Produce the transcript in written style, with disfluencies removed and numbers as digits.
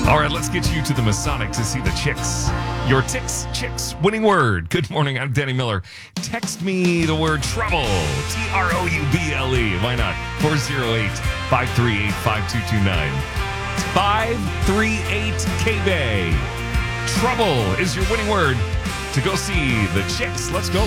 All right, let's get you to the Masonic to see the chicks. Your chicks winning word. Good morning, I'm Danny Miller. Text me the word trouble, Trouble. Why not? 408-538-5229. 538-K-Bay. Trouble is your winning word to go see the chicks. Let's go.